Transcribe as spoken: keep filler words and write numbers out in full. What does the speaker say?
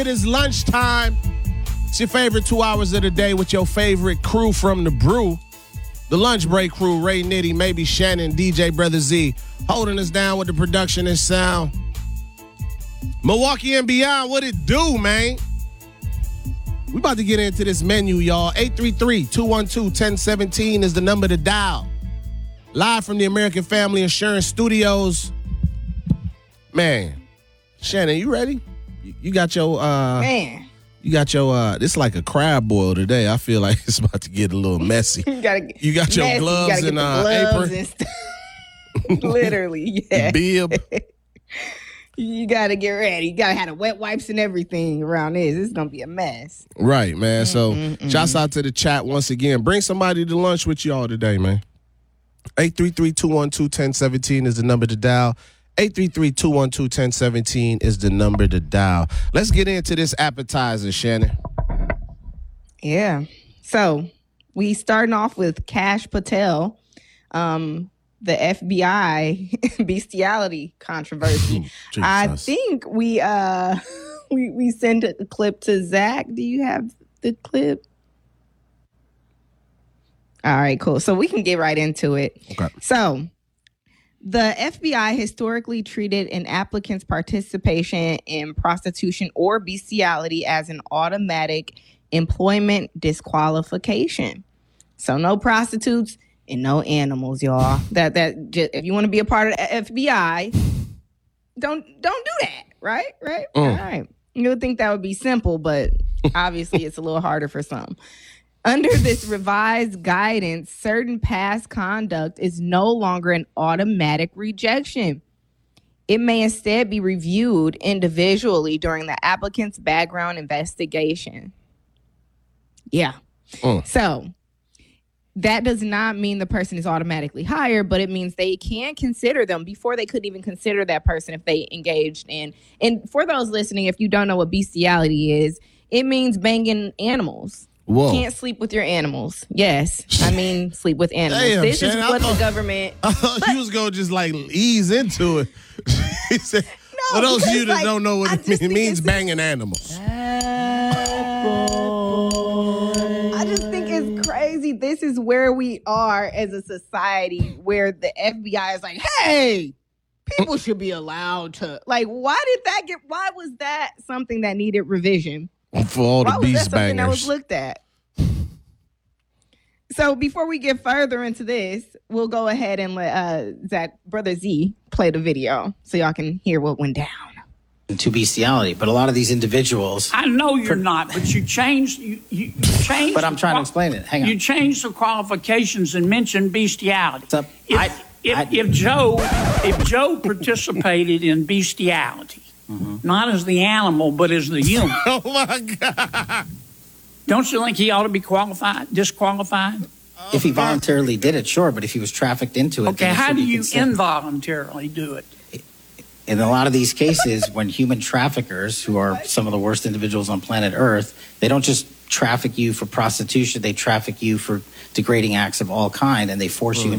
It is lunchtime. It's your favorite two hours of the day with your favorite crew from the brew. The lunch break crew, Ray Nitty, maybe Shannon, D J Brother Z, holding us down with the production and sound. Milwaukee and beyond, what it do, man? We about to get into this menu, y'all. eight three three, two one two, one zero one seven is the number to dial. Live from the American Family Insurance Studios. Man, Shannon, you ready? You, you got your uh Man. You got your uh this is like a crab boil today. I feel like it's about to get a little messy. you gotta get You got your messy. gloves you and uh, uh gloves apron. and stuff. Literally, yeah. Bib. You gotta get ready. You gotta have the wet wipes and everything around this. It's gonna be a mess. Right, man. So Mm-mm-mm. shouts out to the chat once again. Bring somebody to lunch with y'all today, man. eight three three, two one two, one zero one seven is the number to dial. eight three three, two one two, one zero one seven is the number to dial. Let's get into this appetizer, Shannon. Yeah. So we starting off with Kash Patel, um, the F B I bestiality controversy. I think we uh we we sent a clip to Zach. Do you have the clip? All right, cool. So we can get right into it. Okay. So the F B I historically treated an applicant's participation in prostitution or bestiality as an automatic employment disqualification. So no prostitutes and no animals, y'all. That that just, if you want to be a part of the F B I, don't don't do that, right? Right? Mm. All right. You would think that would be simple, but obviously it's a little harder for some. Under this revised guidance, certain past conduct is no longer an automatic rejection. It may instead be reviewed individually during the applicant's background investigation. Yeah. Mm. So that does not mean the person is automatically hired, but it means they can consider them before they could even consider that person if they engaged in. And for those listening, if you don't know what bestiality is, it means banging animals. Whoa. Can't sleep with your animals. Yes. I mean, sleep with animals. Damn, this Shannon, is I what thought- the government... I thought you was going to just like ease into it. He said, No, for those of you because, that like, don't know what I it just means, it think means it's- banging animals. I just think it's crazy. This is where we are as a society where the F B I is like, hey, people should be allowed to. Like, why did that get, why was that something that needed revision? For all Why the was that beast something that was bangers. looked at? So before we get further into this, we'll go ahead and let uh, Zach, Brother Z, play the video so y'all can hear what went down. To bestiality, but a lot of these individuals. I know you're not, but you changed. You, you, you changed. But I'm trying to the- explain it. Hang on. You changed the qualifications and mentioned bestiality. What's up? If, I- if, I- if Joe, if Joe participated in bestiality, Mm-hmm. not as the animal but as the human, Oh, my God. don't you think he ought to be qualified, disqualified? If he voluntarily did it, sure. But if he was trafficked into it, Okay, then it how should do be you considered. involuntarily do it? In a lot of these cases, when human traffickers, who are some of the worst individuals on planet Earth, they don't just traffic you for prostitution; they traffic you for degrading acts of all kind, and they force you into